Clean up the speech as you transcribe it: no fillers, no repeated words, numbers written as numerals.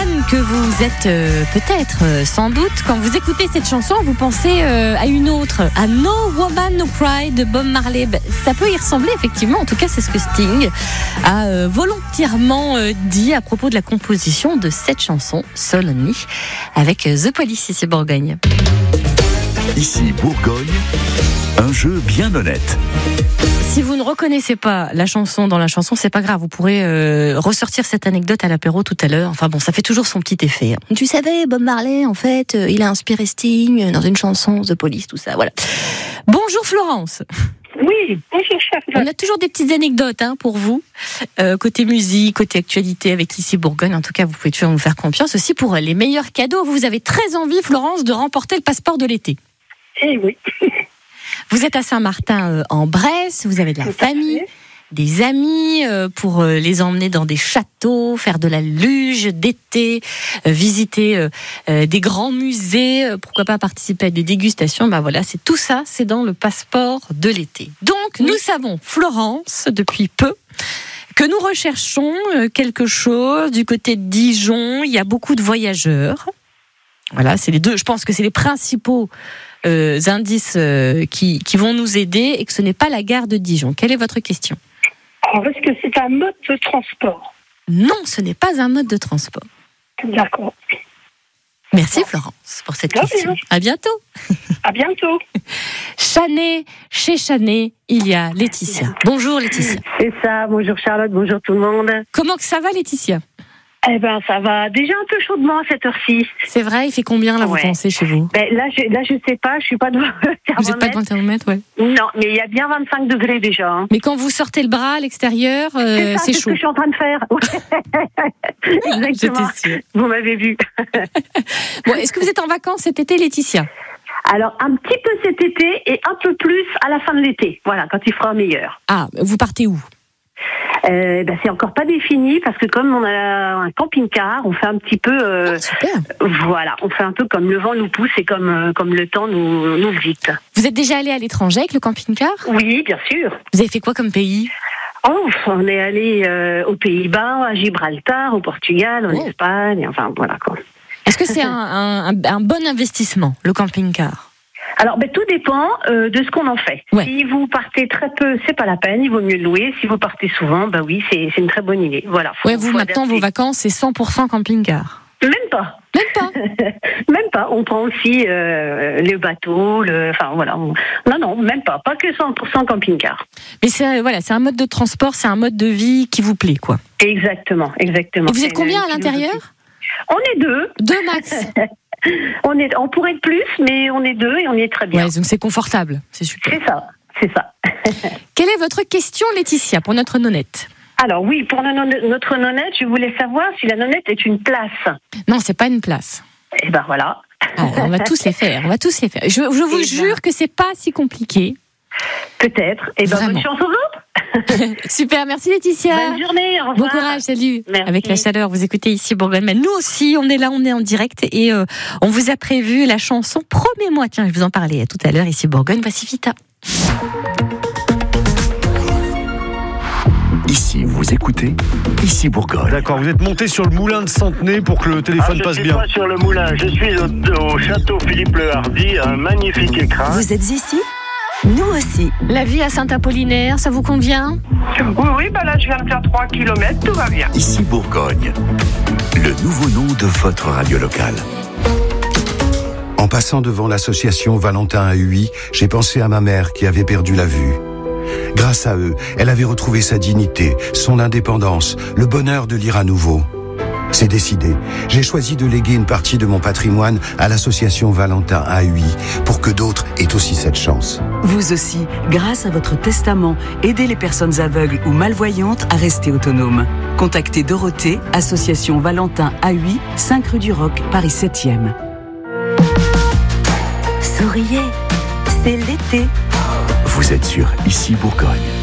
fan que vous êtes peut-être, sans doute, quand vous écoutez cette chanson, vous pensez à une autre, à No Woman No Cry de Bob Marley. Ça peut y ressembler effectivement, en tout cas c'est ce que Sting a volontairement dit à propos de la composition de cette chanson, Soul Only, avec The Police ici Bourgogne. Ici Bourgogne, un jeu bien honnête. Si vous ne reconnaissez pas la chanson dans la chanson, c'est pas grave, vous pourrez ressortir cette anecdote à l'apéro tout à l'heure. Enfin bon, ça fait toujours son petit effet. Tu savais, Bob Marley, en fait, il a inspiré Sting dans une chanson, The Police, tout ça, voilà. Bonjour Florence. Oui, bonjour chef. On a toujours des petites anecdotes pour vous, côté musique, côté actualité avec Ici Bourgogne. En tout cas, vous pouvez toujours nous faire confiance aussi pour les meilleurs cadeaux. Vous avez très envie, Florence, de remporter le passeport de l'été. Eh oui. Vous êtes à Saint-Martin en Bresse, vous avez de la famille, des amis pour les emmener dans des châteaux, faire de la luge d'été, visiter des grands musées, pourquoi pas participer à des dégustations. Voilà, c'est tout ça, c'est dans le passeport de l'été. Donc, nous savons, Florence, depuis peu, que nous recherchons quelque chose du côté de Dijon. Il y a beaucoup de voyageurs. Voilà, c'est les deux. Je pense que c'est les principaux indices qui vont nous aider et que ce n'est pas la gare de Dijon. Quelle est votre question ? Alors, est-ce que c'est un mode de transport ? Non, ce n'est pas un mode de transport. D'accord. Merci Florence pour cette question. À bientôt. À bientôt. Chez Chanet, il y a Laetitia. Bonjour Laetitia. C'est ça, bonjour Charlotte, bonjour tout le monde. Comment que ça va Laetitia ? Eh ben, ça va déjà un peu chaudement à cette heure-ci. C'est vrai, il fait combien là, vous pensez, chez vous ? Là, je sais pas, je suis pas devant le thermomètre. Vous n'êtes pas devant le thermomètre, ouais. Non, mais il y a bien 25 degrés déjà. Mais quand vous sortez le bras à l'extérieur, c'est chaud. C'est ce que je suis en train de faire. Exactement. J'étais sûre. Vous m'avez vu. Bon, est-ce que vous êtes en vacances cet été, Laetitia ? Alors, un petit peu cet été et un peu plus à la fin de l'été. Voilà, quand il fera meilleur. Ah, vous partez où ? C'est encore pas défini parce que comme on a un camping-car, on fait un petit peu, super. Voilà, on fait un peu comme le vent nous pousse et comme le temps nous visite. Vous êtes déjà allé à l'étranger avec le camping-car ? Oui, bien sûr. Vous avez fait quoi comme pays ? On est allé aux Pays-Bas, à Gibraltar, au Portugal, en Espagne, enfin voilà quoi. Est-ce que c'est un bon investissement, le camping-car ? Alors, tout dépend de ce qu'on en fait. Ouais. Si vous partez très peu, c'est pas la peine, il vaut mieux le louer. Si vous partez souvent, oui, c'est une très bonne idée. Voilà. Vous maintenant, vos vacances, c'est 100% camping-car. Même pas. Même pas. On prend aussi le bateau, enfin voilà. Non, même pas. Pas que 100% camping-car. Mais c'est un mode de transport, c'est un mode de vie qui vous plaît, quoi. Exactement. Et vous êtes combien à l'intérieur ? On est deux. Deux max. On pourrait être plus, mais on est deux et on y est très bien. Ouais, donc c'est confortable, c'est super. C'est ça. Quelle est votre question, Laetitia, pour notre nonnette ? Alors oui, pour notre nonnette, je voulais savoir si la nonnette est une place. Non, c'est pas une place. Et voilà. On va tous les faire. Je vous jure que c'est pas si compliqué. Peut-être. Bonne chance aux autres. Super, merci Laetitia. Bonne journée, au revoir. Bon courage, salut. Merci. Avec la chaleur, vous écoutez ici Bourgogne. Mais nous aussi, on est là, on est en direct et on vous a prévu la chanson Promets-moi. Tiens, je vous en parlais tout à l'heure ici Bourgogne. Voici Vita. Ici, vous écoutez Ici Bourgogne. D'accord, vous êtes monté sur le moulin de Centenay pour que le téléphone passe bien. Je suis pas sur le moulin, je suis au château Philippe le Hardy, un magnifique écrin. Vous êtes ici ? Nous aussi. La vie à Saint-Apollinaire, ça vous convient ? Oui, là je viens de faire 3 km, tout va bien. Ici Bourgogne, le nouveau nom de votre radio locale. En passant devant l'association Valentin à Huy, j'ai pensé à ma mère qui avait perdu la vue. Grâce à eux, elle avait retrouvé sa dignité, son indépendance, le bonheur de lire à nouveau. C'est décidé. J'ai choisi de léguer une partie de mon patrimoine à l'association Valentin à Huy pour que d'autres aient aussi cette chance. Vous aussi, grâce à votre testament, aidez les personnes aveugles ou malvoyantes à rester autonomes. Contactez Dorothée, association Valentin à Huy, 5 rue du Roc, Paris 7e. Souriez, c'est l'été. Vous êtes sur Ici Bourgogne.